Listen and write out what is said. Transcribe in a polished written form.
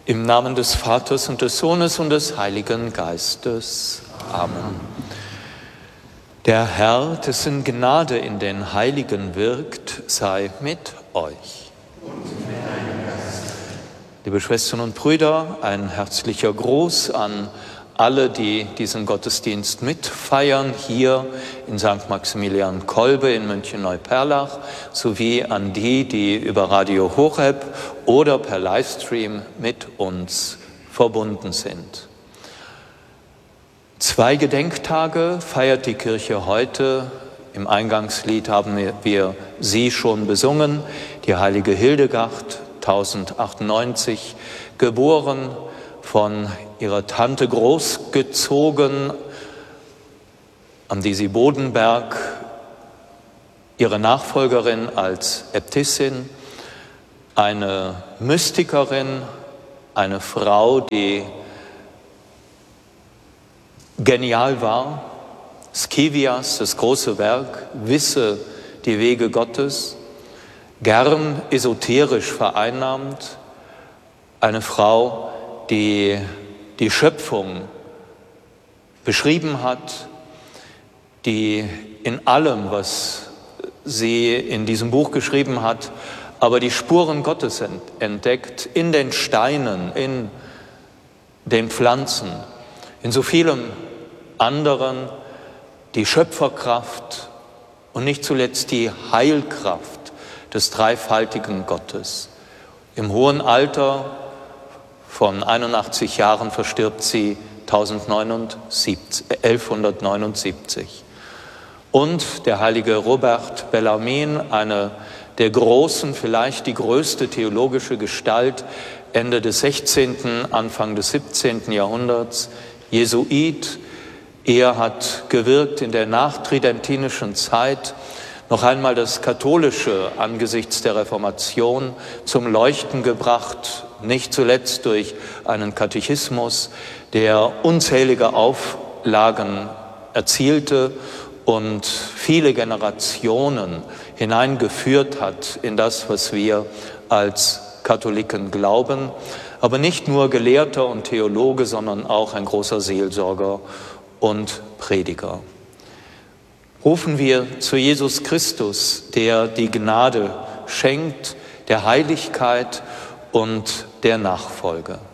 Im Namen des Vaters und des Sohnes und des Heiligen Geistes. Amen. Der Herr, dessen Gnade in den Heiligen wirkt, sei mit euch. Liebe Schwestern und Brüder, ein herzlicher Gruß an alle, die diesen Gottesdienst mitfeiern, hier in St. Maximilian Kolbe in München-Neuperlach, sowie an die, die über Radio Horeb oder per Livestream mit uns verbunden sind. 2 Gedenktage feiert die Kirche heute. Im Eingangslied haben wir sie schon besungen, die heilige Hildegard, 1098, geboren, von ihrer Tante großgezogen am Disi-Bodenberg, ihre Nachfolgerin als Äbtissin, eine Mystikerin, eine Frau, die genial war, Scivias, das große Werk, wisse die Wege Gottes, gern esoterisch vereinnahmt, eine Frau, die die Schöpfung beschrieben hat, die in allem, was sie in diesem Buch geschrieben hat, aber die Spuren Gottes entdeckt, in den Steinen, in den Pflanzen, in so vielem anderen, die Schöpferkraft und nicht zuletzt die Heilkraft des dreifaltigen Gottes. Im hohen Alter von 81 Jahren verstirbt sie 1179. Und der heilige Robert Bellarmin, eine der großen, vielleicht die größte theologische Gestalt Ende des 16., Anfang des 17. Jahrhunderts, Jesuit. Er hat gewirkt in der nachtridentinischen Zeit, noch einmal das Katholische angesichts der Reformation zum Leuchten gebracht, nicht zuletzt durch einen Katechismus, der unzählige Auflagen erzielte und viele Generationen hineingeführt hat in das, was wir als Katholiken glauben. Aber nicht nur Gelehrter und Theologe, sondern auch ein großer Seelsorger und Prediger. Rufen wir zu Jesus Christus, der die Gnade schenkt, der Heiligkeit und der Nachfolge.